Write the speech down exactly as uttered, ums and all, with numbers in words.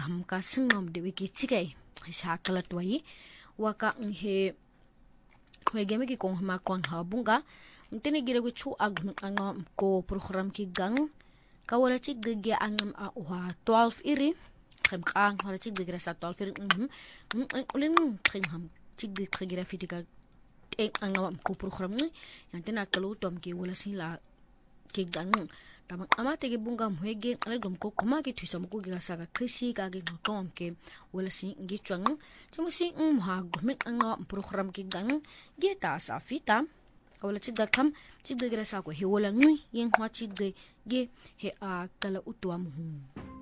ham ka singam de wiki chike sa kala twai waka he wegeme ki kong ma kwang ha bunga mtene gira gu chu ag anga ko program ki gang kawala chik de angam a wa twelve iri kham kang wala chik de gira sa twelve iri mhm ulin khim ham chik de gira fitika e anga ko program ni yantena kalu tom ki wala sin la ki gang tamang amate ge bunga mwege ale dom ko kuma ki thuisa mo ko ga sa ga krisi ga ge tom ke wala sin gi chwang chimusi um ha gomit anga program ki gang ge ta sa fita wala chik da kam chik de gira sa ko he wala ngui yen hwa chik de ge he a kala utwa mu